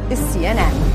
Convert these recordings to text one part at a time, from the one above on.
is CNN.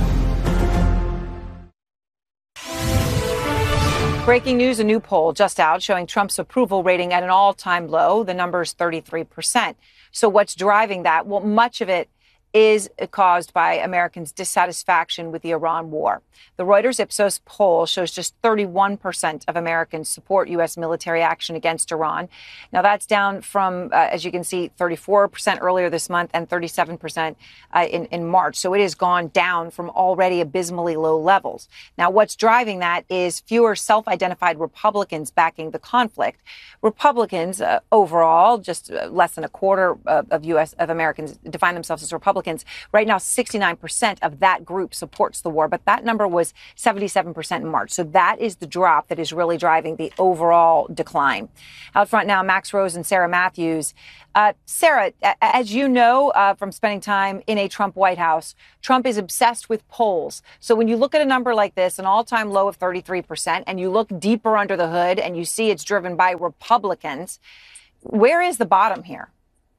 Breaking news, a new poll just out showing Trump's approval rating at an all-time low. The number is 33%. So what's driving that? Well, much of it is caused by Americans' dissatisfaction with the Iran war. The Reuters Ipsos poll shows just 31% of Americans support U.S. military action against Iran. Now, that's down from, as you can see, 34% earlier this month and 37% in March. So it has gone down from already abysmally low levels. Now, what's driving that is fewer self-identified Republicans backing the conflict. Republicans overall, just less than a quarter of Americans define themselves as Republicans. Right now, 69% of that group supports the war, but that number was 77% in March. So that is the drop that is really driving the overall decline. Out front now, Max Rose and Sarah Matthews. Sarah, as you know from spending time in a Trump White House, Trump is obsessed with polls. So when you look at a number like this, an all-time low of 33%, and you look deeper under the hood and you see it's driven by Republicans, where is the bottom here?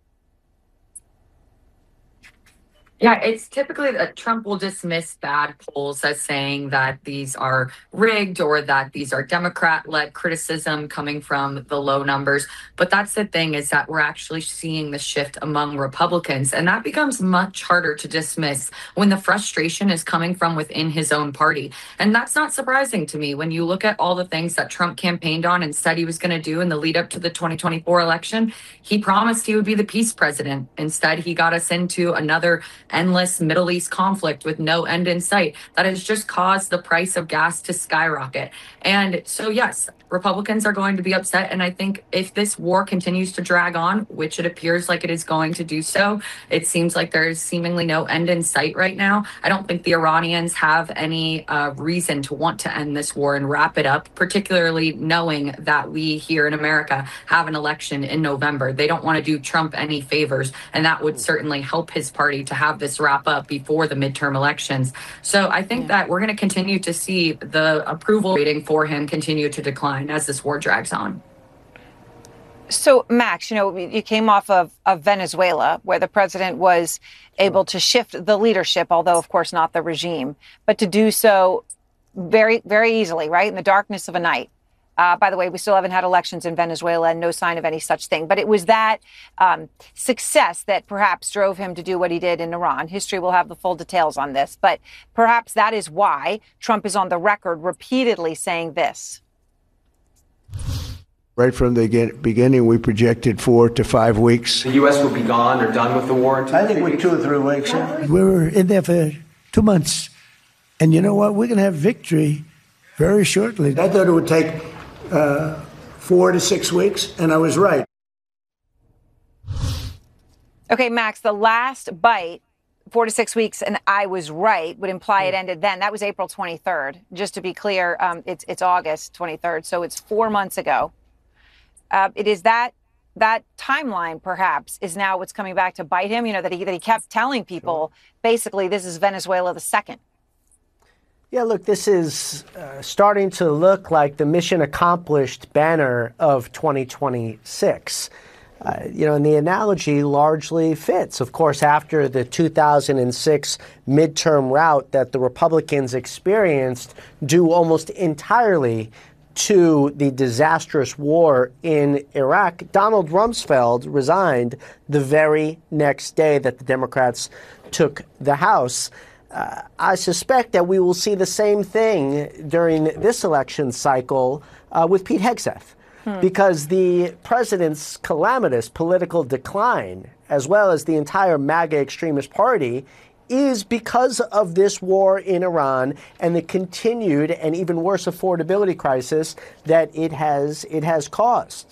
Yeah, it's typically that Trump will dismiss bad polls as saying that these are rigged or that these are Democrat-led criticism coming from the low numbers. But that's the thing, is that we're actually seeing the shift among Republicans. And that becomes much harder to dismiss when the frustration is coming from within his own party. And that's not surprising to me. When you look at all the things that Trump campaigned on and said he was going to do in the lead up to the 2024 election, he promised he would be the peace president. Instead, he got us into another endless Middle East conflict with no end in sight that has just caused the price of gas to skyrocket. And so, yes, Republicans are going to be upset. And I think if this war continues to drag on, which it appears like it is going to do so, it seems like there is seemingly no end in sight right now. I don't think the Iranians have any reason to want to end this war and wrap it up, particularly knowing that we here in America have an election in November. They don't want to do Trump any favors, and that would certainly help his party to have this wrap up before the midterm elections. So I think that we're going to continue to see the approval rating for him continue to decline as this war drags on. So, Max, you came off of Venezuela, where the president was able to shift the leadership, although, of course, not the regime, but to do so very, very easily, right, in the darkness of a night. By the way, we still haven't had elections in Venezuela and no sign of any such thing. But it was that success that perhaps drove him to do what he did in Iran. History will have the full details on this. But perhaps that is why Trump is on the record repeatedly saying this. Right from the beginning, we projected 4 to 5 weeks. The U.S. will be gone or done with the war in 2 I think we're 2 or 3 weeks. We were in there for 2 months. And you know what? We're going to have victory very shortly. I thought it would take 4 to 6 weeks, and I was right. Okay, Max, the last bite, 4 to 6 weeks, and I was right, would imply it ended then. That was April 23rd. Just to be clear, it's August 23rd, so it's 4 months ago. It is that timeline, perhaps, is now what's coming back to bite him, that he kept telling people, basically, this is Venezuela the second. Yeah, look, this is starting to look like the mission accomplished banner of 2026. And the analogy largely fits. Of course, after the 2006 midterm rout that the Republicans experienced due almost entirely to the disastrous war in Iraq, Donald Rumsfeld resigned the very next day that the Democrats took the House. I suspect that we will see the same thing during this election cycle with Pete Hegseth, because the president's calamitous political decline, as well as the entire MAGA extremist party, is because of this war in Iran and the continued and even worse affordability crisis that it has caused.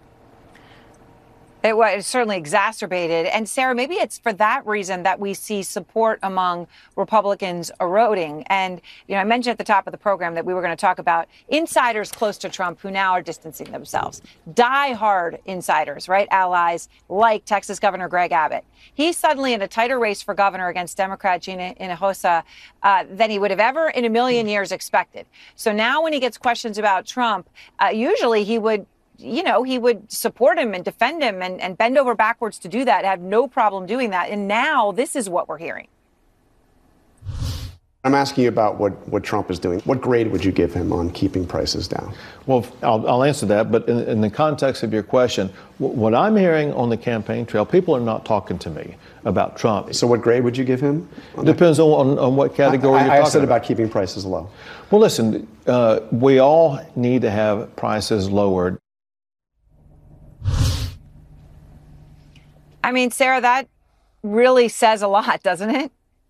It was certainly exacerbated. And Sarah, maybe it's for that reason that we see support among Republicans eroding. And, I mentioned at the top of the program that we were going to talk about insiders close to Trump who now are distancing themselves. Die-hard insiders, right? Allies like Texas Governor Greg Abbott. He's suddenly in a tighter race for governor against Democrat Gina Hinojosa than he would have ever in a million years expected. So now when he gets questions about Trump, usually he would support him and defend him and bend over backwards to do that, have no problem doing that. And now this is what we're hearing. I'm asking you about what Trump is doing. What grade would you give him on keeping prices down? Well, I'll answer that, but in the context of your question, what I'm hearing on the campaign trail, people are not talking to me about Trump. So what grade would you give him? Depends on what category you're talking about. I said about keeping prices low. Well, listen, we all need to have prices lowered. I mean, Sarah, that really says a lot, doesn't it?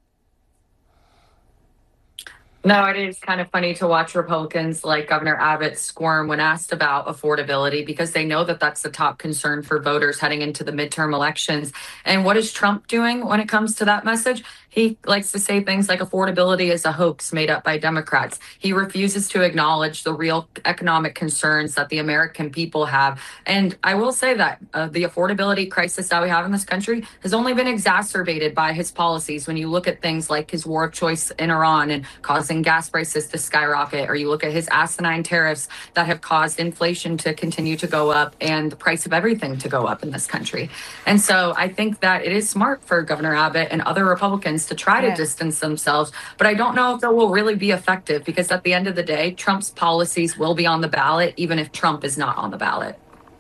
No, it is kind of funny to watch Republicans like Governor Abbott squirm when asked about affordability because they know that that's the top concern for voters heading into the midterm elections. And what is Trump doing when it comes to that message? He likes to say things like affordability is a hoax made up by Democrats. He refuses to acknowledge the real economic concerns that the American people have. And I will say that the affordability crisis that we have in this country has only been exacerbated by his policies. When you look at things like his war of choice in Iran and causing gas prices to skyrocket, or you look at his asinine tariffs that have caused inflation to continue to go up and the price of everything to go up in this country. And so I think that it is smart for Governor Abbott and other Republicans to try to distance themselves, but I don't know if that will really be effective because at the end of the day, Trump's policies will be on the ballot, even if Trump is not on the ballot.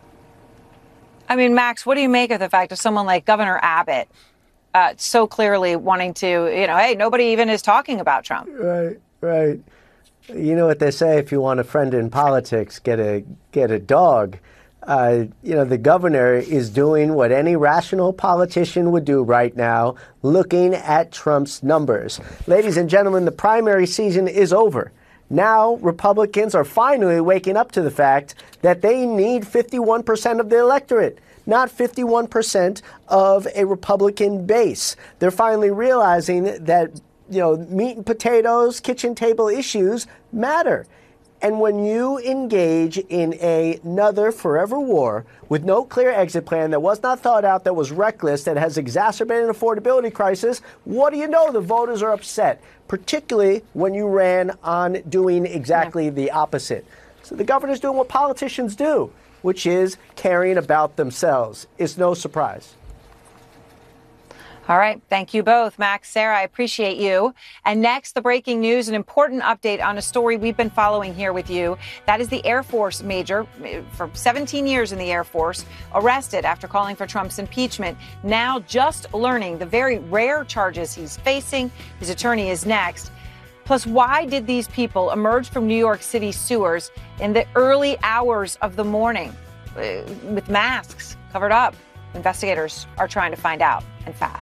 I mean, Max, what do you make of the fact of someone like Governor Abbott so clearly wanting to, hey, nobody even is talking about Trump? Right. You know what they say, if you want a friend in politics, get a dog. The governor is doing what any rational politician would do right now, looking at Trump's numbers. Ladies and gentlemen, the primary season is over. Now, Republicans are finally waking up to the fact that they need 51% of the electorate, not 51% of a Republican base. They're finally realizing that, meat and potatoes, kitchen table issues matter. And when you engage in another forever war with no clear exit plan that was not thought out, that was reckless, that has exacerbated an affordability crisis, what do you know? The voters are upset, particularly when you ran on doing exactly the opposite. So the governor's doing what politicians do, which is caring about themselves. It's no surprise. All right. Thank you both, Max, Sarah. I appreciate you. And next, the breaking news, an important update on a story we've been following here with you. That is the Air Force major for 17 years in the Air Force, arrested after calling for Trump's impeachment. Now just learning the very rare charges he's facing. His attorney is next. Plus, why did these people emerge from New York City sewers in the early hours of the morning with masks covered up? Investigators are trying to find out, and fast.